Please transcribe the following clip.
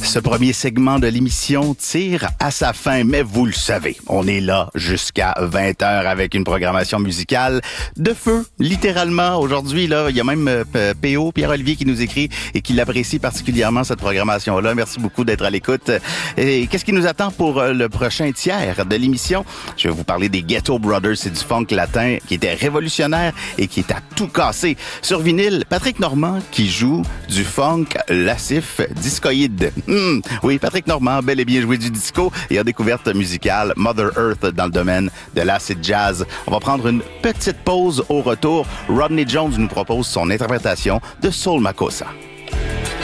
Ce premier segment de l'émission tire à sa fin, mais vous le savez, on est là jusqu'à 20h avec une programmation musicale de feu, littéralement. Aujourd'hui, là, il y a même PO, Pierre-Olivier, qui nous écrit et qui l'apprécie particulièrement, cette programmation-là. Merci beaucoup d'être à l'écoute. Et qu'est-ce qui nous attend pour le prochain tiers de l'émission? Je vais vous parler des Ghetto Brothers. C'est du funk latin qui était révolutionnaire et qui est à tout casser. Sur vinyle, Patrick Normand qui joue du funk lascif discoïde. Oui, Patrick Normand, bel et bien joué du disco et a découverte musicale Mother Earth dans le domaine de l'acid jazz. On va prendre une petite pause. Au retour, Rodney Jones nous propose son interprétation de Soul Makossa.